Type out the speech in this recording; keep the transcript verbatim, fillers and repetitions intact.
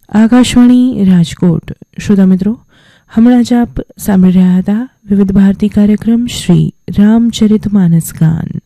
આકાશવાણી રાજકોટ. શ્રોતા મિત્રો, હમણાં જ આપ સાંભળી રહ્યા હતા વિવિધ ભારતી કાર્યક્રમ શ્રી રામચરિત માનસ ગાન.